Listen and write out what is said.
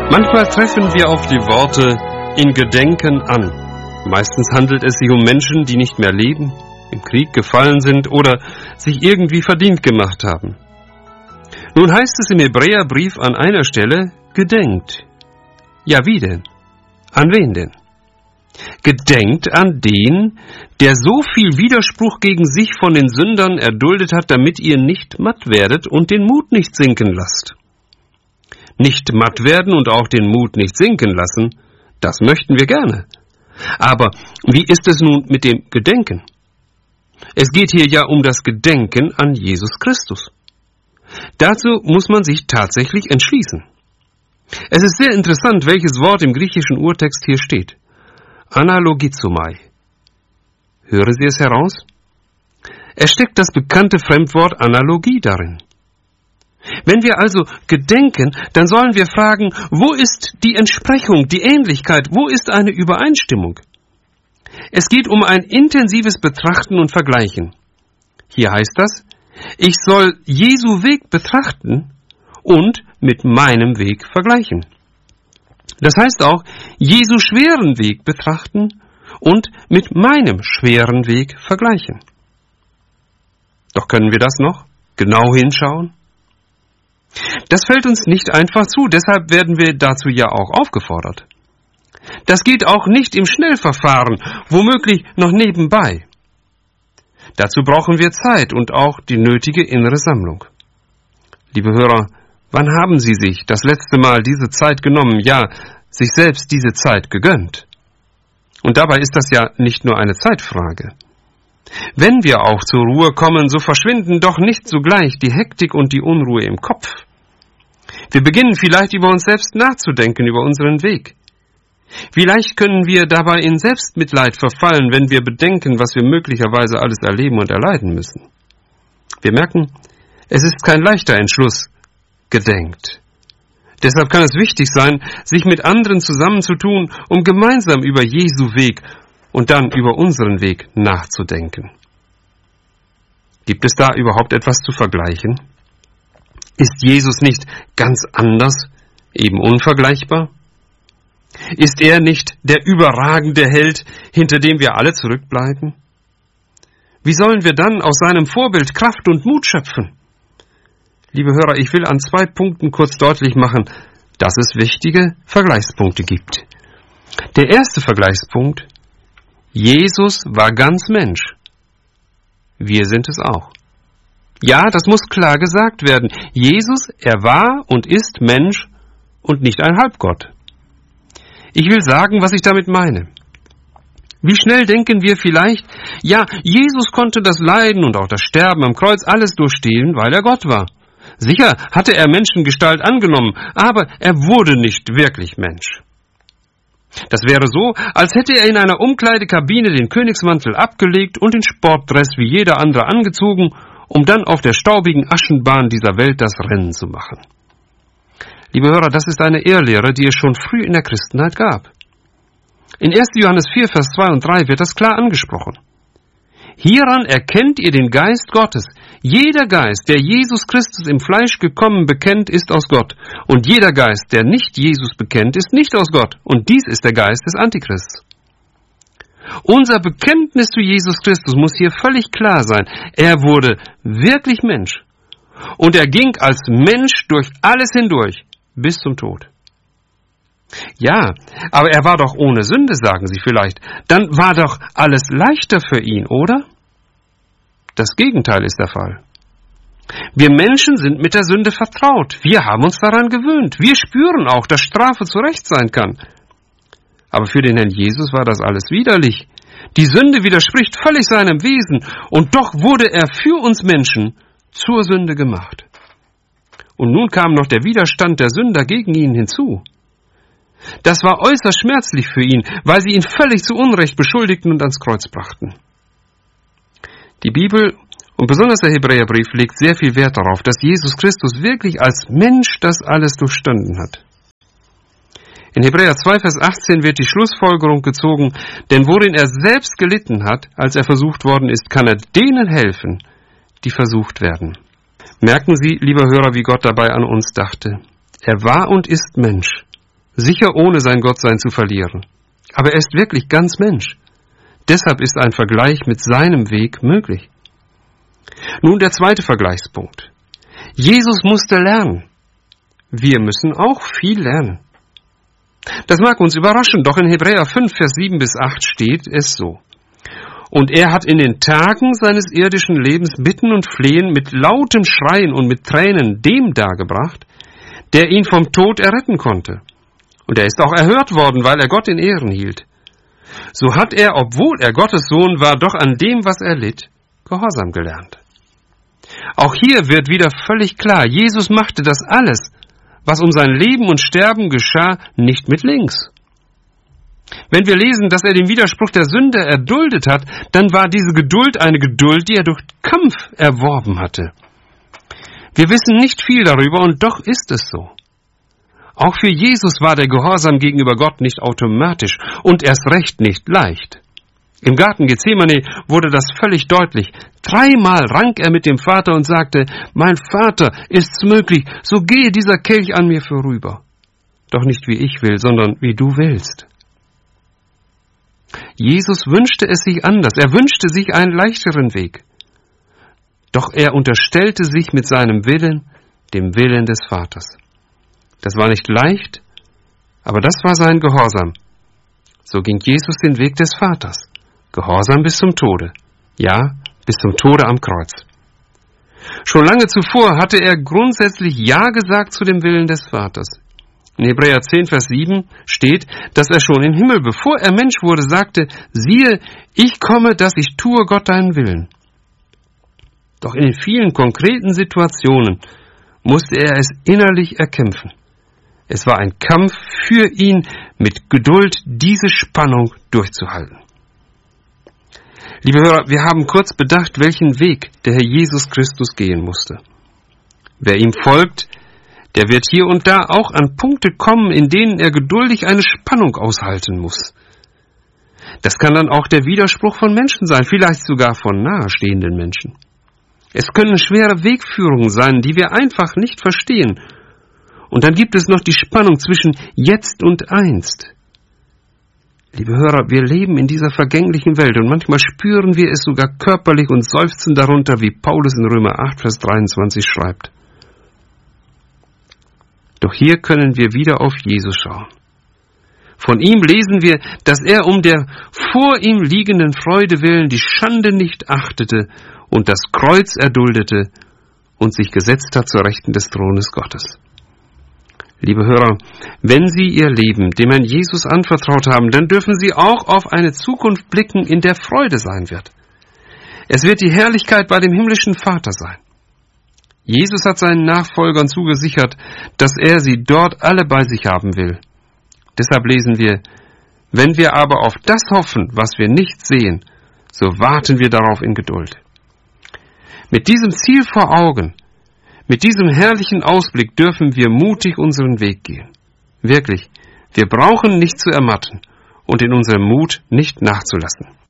Manchmal treffen wir auf die Worte in Gedenken an. Meistens handelt es sich um Menschen, die nicht mehr leben, im Krieg gefallen sind oder sich irgendwie verdient gemacht haben. Nun heißt es im Hebräerbrief an einer Stelle, gedenkt. Ja, wie denn? An wen denn? Gedenkt an den, der so viel Widerspruch gegen sich von den Sündern erduldet hat, damit ihr nicht matt werdet und den Mut nicht sinken lasst. Nicht matt werden und auch den Mut nicht sinken lassen, das möchten wir gerne. Aber wie ist es nun mit dem Gedenken? Es geht hier ja um das Gedenken an Jesus Christus. Dazu muss man sich tatsächlich entschließen. Es ist sehr interessant, welches Wort im griechischen Urtext hier steht. Analogizomai. Hören Sie es heraus? Es steckt das bekannte Fremdwort Analogie darin. Wenn wir also gedenken, dann sollen wir fragen, wo ist die Entsprechung, die Ähnlichkeit, wo ist eine Übereinstimmung? Es geht um ein intensives Betrachten und Vergleichen. Hier heißt das, ich soll Jesu Weg betrachten und mit meinem Weg vergleichen. Das heißt auch, Jesu schweren Weg betrachten und mit meinem schweren Weg vergleichen. Doch können wir das noch genau hinschauen? Das fällt uns nicht einfach zu, deshalb werden wir dazu ja auch aufgefordert. Das geht auch nicht im Schnellverfahren, womöglich noch nebenbei. Dazu brauchen wir Zeit und auch die nötige innere Sammlung. Liebe Hörer, wann haben Sie sich das letzte Mal diese Zeit genommen, ja, sich selbst diese Zeit gegönnt? Und dabei ist das ja nicht nur eine Zeitfrage. Wenn wir auch zur Ruhe kommen, so verschwinden doch nicht sogleich die Hektik und die Unruhe im Kopf. Wir beginnen vielleicht über uns selbst nachzudenken, über unseren Weg. Vielleicht können wir dabei in Selbstmitleid verfallen, wenn wir bedenken, was wir möglicherweise alles erleben und erleiden müssen. Wir merken, es ist kein leichter Entschluss, gedenkt. Deshalb kann es wichtig sein, sich mit anderen zusammenzutun, um gemeinsam über Jesu Weg und dann über unseren Weg nachzudenken. Gibt es da überhaupt etwas zu vergleichen? Ist Jesus nicht ganz anders, eben unvergleichbar? Ist er nicht der überragende Held, hinter dem wir alle zurückbleiben? Wie sollen wir dann aus seinem Vorbild Kraft und Mut schöpfen? Liebe Hörer, ich will an 2 Punkten kurz deutlich machen, dass es wichtige Vergleichspunkte gibt. Der erste Vergleichspunkt: Jesus war ganz Mensch. Wir sind es auch. Ja, das muss klar gesagt werden. Jesus, er war und ist Mensch und nicht ein Halbgott. Ich will sagen, was ich damit meine. Wie schnell denken wir vielleicht, ja, Jesus konnte das Leiden und auch das Sterben am Kreuz alles durchstehen, weil er Gott war. Sicher hatte er Menschengestalt angenommen, aber er wurde nicht wirklich Mensch. Das wäre so, als hätte er in einer Umkleidekabine den Königsmantel abgelegt und den Sportdress wie jeder andere angezogen, um dann auf der staubigen Aschenbahn dieser Welt das Rennen zu machen. Liebe Hörer, das ist eine Irrlehre, die es schon früh in der Christenheit gab. In 1. Johannes 4, Vers 2 und 3 wird das klar angesprochen. Hieran erkennt ihr den Geist Gottes. Jeder Geist, der Jesus Christus im Fleisch gekommen bekennt, ist aus Gott. Und jeder Geist, der nicht Jesus bekennt, ist nicht aus Gott. Und dies ist der Geist des Antichrists. Unser Bekenntnis zu Jesus Christus muss hier völlig klar sein. Er wurde wirklich Mensch. Und er ging als Mensch durch alles hindurch, bis zum Tod. Ja, aber er war doch ohne Sünde, sagen Sie vielleicht. Dann war doch alles leichter für ihn, oder? Das Gegenteil ist der Fall. Wir Menschen sind mit der Sünde vertraut. Wir haben uns daran gewöhnt. Wir spüren auch, dass Strafe zu Recht sein kann. Aber für den Herrn Jesus war das alles widerlich. Die Sünde widerspricht völlig seinem Wesen. Und doch wurde er für uns Menschen zur Sünde gemacht. Und nun kam noch der Widerstand der Sünder gegen ihn hinzu. Das war äußerst schmerzlich für ihn, weil sie ihn völlig zu Unrecht beschuldigten und ans Kreuz brachten. Die Bibel und besonders der Hebräerbrief legt sehr viel Wert darauf, dass Jesus Christus wirklich als Mensch das alles durchstanden hat. In Hebräer 2, Vers 18 wird die Schlussfolgerung gezogen, denn worin er selbst gelitten hat, als er versucht worden ist, kann er denen helfen, die versucht werden. Merken Sie, lieber Hörer, wie Gott dabei an uns dachte. Er war und ist Mensch. sicher ohne sein Gottsein zu verlieren. Aber er ist wirklich ganz Mensch. Deshalb ist ein Vergleich mit seinem Weg möglich. Nun der zweite Vergleichspunkt. Jesus musste lernen. Wir müssen auch viel lernen. Das mag uns überraschen, doch in Hebräer 5, Vers 7 bis 8 steht es so. Und er hat in den Tagen seines irdischen Lebens Bitten und Flehen mit lautem Schreien und mit Tränen dem dargebracht, der ihn vom Tod erretten konnte. Und er ist auch erhört worden, weil er Gott in Ehren hielt. So hat er, obwohl er Gottes Sohn war, doch an dem, was er litt, Gehorsam gelernt. Auch hier wird wieder völlig klar, Jesus machte das alles, was um sein Leben und Sterben geschah, nicht mit links. Wenn wir lesen, dass er den Widerspruch der Sünde erduldet hat, dann war diese Geduld eine Geduld, die er durch Kampf erworben hatte. Wir wissen nicht viel darüber, und doch ist es so. Auch für Jesus war der Gehorsam gegenüber Gott nicht automatisch und erst recht nicht leicht. Im Garten Gethsemane wurde das völlig deutlich. 3-mal rang er mit dem Vater und sagte, mein Vater, ist's möglich, so gehe dieser Kelch an mir vorüber. Doch nicht wie ich will, sondern wie du willst. Jesus wünschte es sich anders. Er wünschte sich einen leichteren Weg. Doch er unterstellte sich mit seinem Willen dem Willen des Vaters. Das war nicht leicht, aber das war sein Gehorsam. So ging Jesus den Weg des Vaters. Gehorsam bis zum Tode. Ja, bis zum Tode am Kreuz. Schon lange zuvor hatte er grundsätzlich Ja gesagt zu dem Willen des Vaters. In Hebräer 10, Vers 7 steht, dass er schon im Himmel, bevor er Mensch wurde, sagte, siehe, ich komme, dass ich tue Gott deinen Willen. Doch in den vielen konkreten Situationen musste er es innerlich erkämpfen. Es war ein Kampf für ihn, mit Geduld diese Spannung durchzuhalten. Liebe Hörer, wir haben kurz bedacht, welchen Weg der Herr Jesus Christus gehen musste. Wer ihm folgt, der wird hier und da auch an Punkte kommen, in denen er geduldig eine Spannung aushalten muss. Das kann dann auch der Widerspruch von Menschen sein, vielleicht sogar von nahestehenden Menschen. Es können schwere Wegführungen sein, die wir einfach nicht verstehen. Und dann gibt es noch die Spannung zwischen jetzt und einst. Liebe Hörer, wir leben in dieser vergänglichen Welt und manchmal spüren wir es sogar körperlich und seufzen darunter, wie Paulus in Römer 8, Vers 23 schreibt. Doch hier können wir wieder auf Jesus schauen. Von ihm lesen wir, dass er um der vor ihm liegenden Freude willen die Schande nicht achtete und das Kreuz erduldete und sich gesetzt hat zur Rechten des Thrones Gottes. Liebe Hörer, wenn Sie Ihr Leben dem Herrn Jesus anvertraut haben, dann dürfen Sie auch auf eine Zukunft blicken, in der Freude sein wird. Es wird die Herrlichkeit bei dem himmlischen Vater sein. Jesus hat seinen Nachfolgern zugesichert, dass er sie dort alle bei sich haben will. Deshalb lesen wir, wenn wir aber auf das hoffen, was wir nicht sehen, so warten wir darauf in Geduld. Mit diesem Ziel vor Augen, mit diesem herrlichen Ausblick dürfen wir mutig unseren Weg gehen. Wirklich, wir brauchen nicht zu ermatten und in unserem Mut nicht nachzulassen.